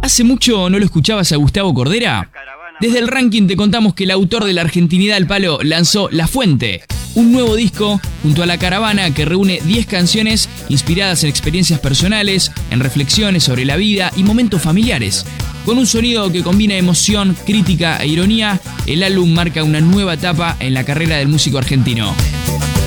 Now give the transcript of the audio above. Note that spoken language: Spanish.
¿Hace mucho no lo escuchabas a Gustavo Cordera? Desde el ranking te contamos que el autor de La Argentinidad al Palo lanzó La Fuente, un nuevo disco junto a La Caravana que reúne 10 canciones inspiradas en experiencias personales, en reflexiones sobre la vida y momentos familiares. Con un sonido que combina emoción, crítica e ironía, el álbum marca una nueva etapa en la carrera del músico argentino.